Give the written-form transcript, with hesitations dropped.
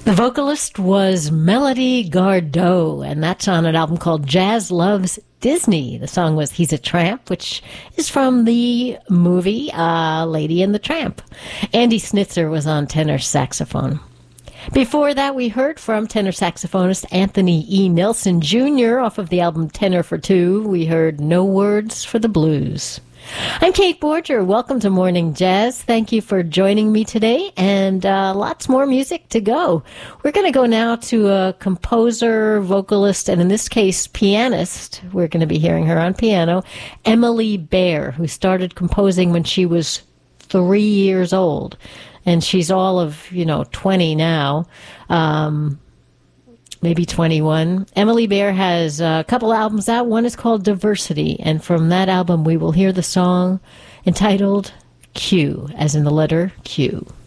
The vocalist was Melody Gardot, and that's on an album called Jazz Loves Disney. The song was He's a Tramp, which is from the movie Lady and the Tramp. Andy Snitzer was on tenor saxophone. Before that, we heard from tenor saxophonist Anthony E. Nelson Jr. off of the album Tenor for Two. We heard No Words for the Blues. I'm Kate Borger. Welcome to Morning Jazz. Thank you for joining me today, and lots more music to go. We're going to go now to a composer, vocalist, and in this case, pianist. We're going to be hearing her on piano, Emily Baer, who started composing when she was 3 years old, and she's all of, 20 now. Maybe 21. Emily Baer has a couple albums out. One is called Diversity, and from that album we will hear the song entitled Q, as in the letter Q.